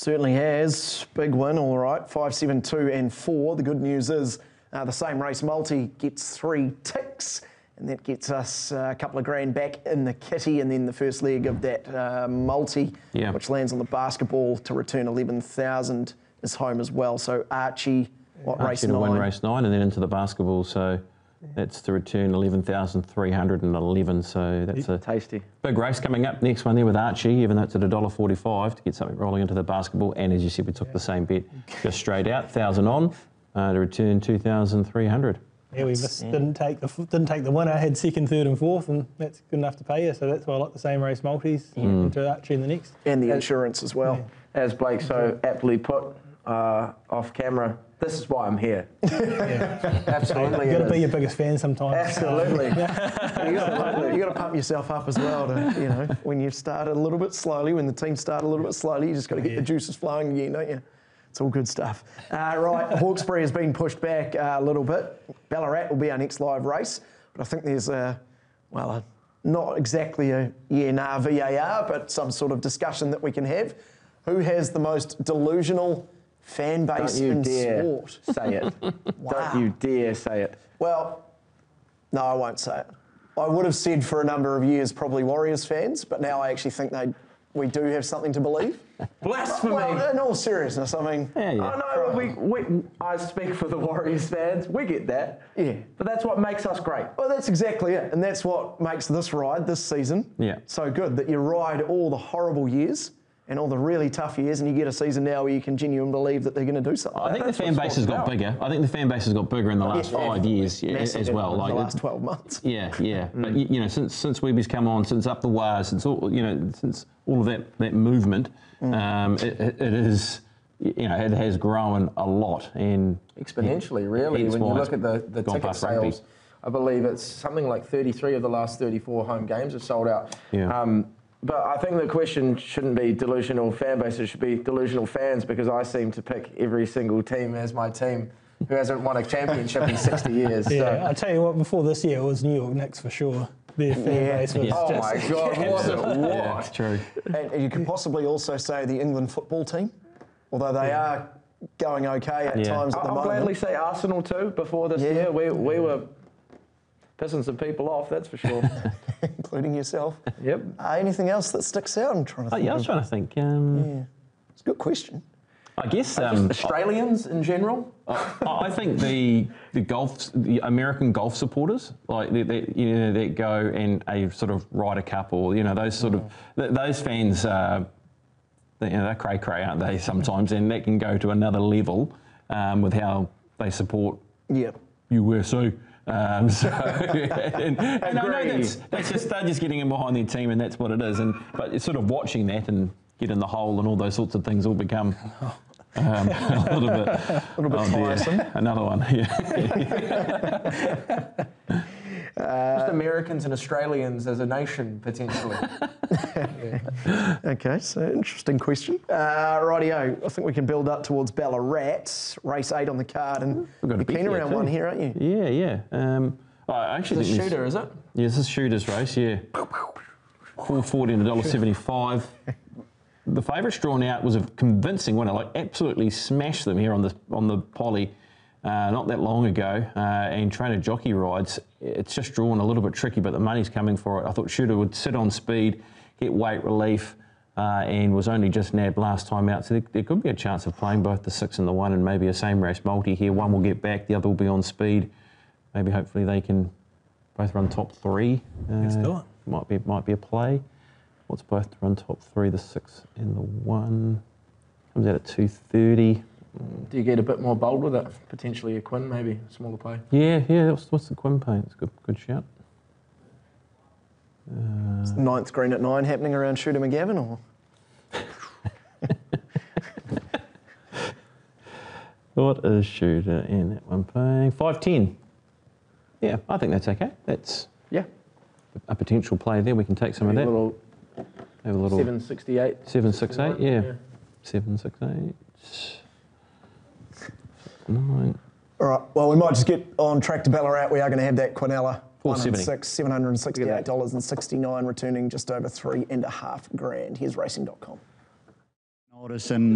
Certainly has. Big win, all right. 5, 7, 2 and 4. The good news is the same race multi gets 3 ticks, and that gets us a couple of grand back in the kitty, and then the first leg of that multi, which lands on the basketball to return 11,000 is home as well. So Archie, race 9? Win race 9 and then into the basketball, so that's to return 11,311. So that's a tasty big race coming up. Next one there with Archie, even though it's at $1.45 to get something rolling into the basketball. And as you said, we took the same bet, just straight out, 1,000 on to return 2,300. Yeah, we didn't take the winner. Had second, third, and fourth, and that's good enough to pay you. So that's why I like the same race multis into Archie in the next, and the insurance as well. Yeah. As Blake so aptly put off camera, this is why I'm here. Absolutely. You've got to be your biggest fan sometimes. Absolutely. You got to pump yourself up as well. When you start a little bit slowly, when the team start a little bit slowly, you just got to get the juices flowing again, don't you? It's all good stuff. Right, Hawkesbury has been pushed back a little bit. Ballarat will be our next live race, but I think there's not exactly a VAR, but some sort of discussion that we can have. Who has the most delusional fan base in sport? Say it. Wow. Don't you dare say it. Well, no, I won't say it. I would have said for a number of years probably Warriors fans, but now I actually think we do have something to believe. Blasphemy! Well, in all seriousness, I mean... I speak for the Warriors fans. We get that. Yeah. But that's what makes us great. Well, that's exactly it. And that's what makes this ride, this season, so good, that you ride all the horrible years and all the really tough years, and you get a season now where you can genuinely believe that they're going to do something. I think the fan base has got bigger. I think the fan base has got bigger in the last 5 years as well. Like the last 12 months. Yeah. But since Weeby's come on, since Up the Wire, since all of that movement, it is. It has grown a lot and exponentially. Really, when you look at the ticket sales, I believe it's something like 33 of the last 34 home games have sold out. Yeah. But I think the question shouldn't be delusional fan base, it should be delusional fans, because I seem to pick every single team as my team who hasn't won a championship in 60 years. Yeah, so. I tell you what, before this year it was New York Knicks for sure. Their fan base was Oh my God, was it what? Yeah, it's true. And you could possibly also say the England football team, although they are going okay at times at the moment. I'll gladly say Arsenal too. Before this year, we were pissing some people off, that's for sure. Including yourself. Yep. Anything else that sticks out? I'm trying to think. I was trying to think. It's a good question. I guess Australians in general. I think the American golf supporters, like that go and a sort of Ryder Cup, or those sort of those fans. They're cray-cray, aren't they, sometimes, and that can go to another level with how they support USA. And I know that's just they're just getting in behind their team, and that's what it is. But it's sort of watching that and get in the hole and all those sorts of things all become a little bit tiresome. Another one, Just Americans and Australians as a nation, potentially. Okay, so interesting question. Rightio, I think we can build up towards Ballarat, race 8 on the card, and you're keen around one here, aren't you? Yeah. I actually think Shooter, is it? Yeah, this is Shooter's race, yeah. $4.40 and $1.75. The favourites drawn out was a convincing winner, like absolutely smashed them here on the poly. Not that long ago, and trainer jockey rides, it's just drawn a little bit tricky, but the money's coming for it. I thought Shooter would sit on speed, get weight relief, and was only just nabbed last time out. So there could be a chance of playing both the 6 and the 1, and maybe a same race multi here. One will get back, the other will be on speed. Maybe hopefully they can both run top 3. Let's do it. Might be a play. What's both to run top 3, the 6 and the 1? Comes out at 230. Do you get a bit more bold with it? Potentially a Quinn, maybe a smaller play. Yeah. What's the Quinn play? It's a good shout. Is the 9th green at 9 happening around Shooter McGavin, or? What is Shooter in that one playing? 5.10. Yeah, I think that's okay. That's a potential play there. We can take some of that. Have a little 768. 768, yeah. 768. 9. All right, well, we might just get on track to Ballarat. We are going to have that Quinella 1 and 6, $768.69, returning just over $3.5 grand. Here's racing.com. Notice and